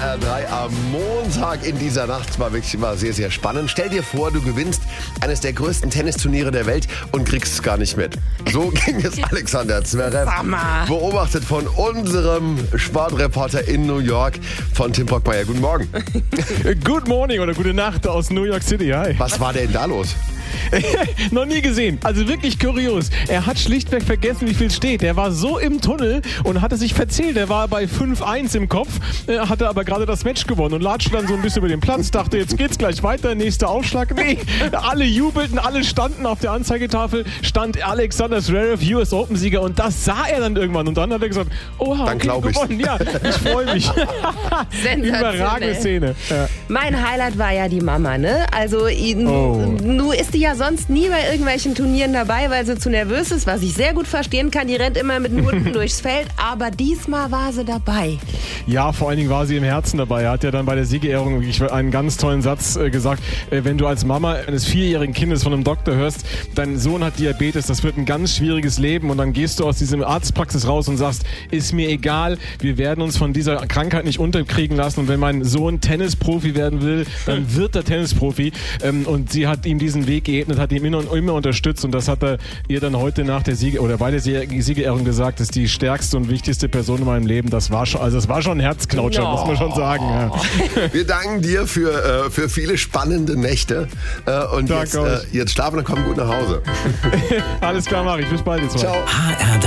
HR3 am Montag in dieser Nacht war wirklich immer sehr, sehr spannend. Stell dir vor, du gewinnst eines der größten Tennisturniere der Welt und kriegst es gar nicht mit. So ging es Alexander Zverev, beobachtet von unserem Sportreporter in New York, von Tim Brockmeier. Guten Morgen. Good morning oder gute Nacht aus New York City. Hi. Was war denn da los? Noch nie gesehen. Also wirklich kurios. Er hat schlichtweg vergessen, wie viel steht. Er war so im Tunnel und hatte sich verzählt. Er war bei 5-1 im Kopf, hatte aber gerade das Match gewonnen und latschte dann so ein bisschen über den Platz, dachte, jetzt geht's gleich weiter, nächster Aufschlag. Nee, alle jubelten, alle standen auf der Anzeigetafel, stand Alexander Zverev, US Open-Sieger, und das sah er dann irgendwann. Und dann hat er gesagt, oha, dann okay, gewonnen. Ja, ich freue mich. Überragende Szene. Ja. Mein Highlight war ja die Mama, ne? Also, nur ist die ja sonst nie bei irgendwelchen Turnieren dabei, weil sie zu nervös ist, was ich sehr gut verstehen kann. Die rennt immer mit den Hunden durchs Feld, aber diesmal war sie dabei. Ja, vor allen Dingen war sie im Herzen dabei. Er hat ja dann bei der Siegerehrung einen ganz tollen Satz gesagt. Wenn du als Mama eines 4-jährigen Kindes von einem Doktor hörst, dein Sohn hat Diabetes, das wird ein ganz schwieriges Leben, und dann gehst du aus diesem Arztpraxis raus und sagst, ist mir egal, wir werden uns von dieser Krankheit nicht unterkriegen lassen, und wenn mein Sohn Tennisprofi werden will, dann wird er Tennisprofi. Und sie hat ihm diesen Weg geebnet, hat ihm immer unterstützt, und das hat er ihr dann heute nach der bei der Siegerehrung gesagt, ist die stärkste und wichtigste Person in meinem Leben. Das war schon ein Herzknautscher, muss man schon sagen. Ja. Wir danken dir für viele spannende Nächte. Und jetzt schlafen und kommen gut nach Hause. Alles klar, mach ich. Bis bald. Jetzt Ciao. HR3